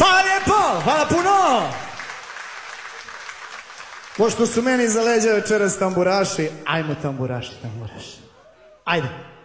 Hvala lijepo, hvala puno. Pošto su meni za leđa večeras tamburaši, ajmo tamburaši. Ajde.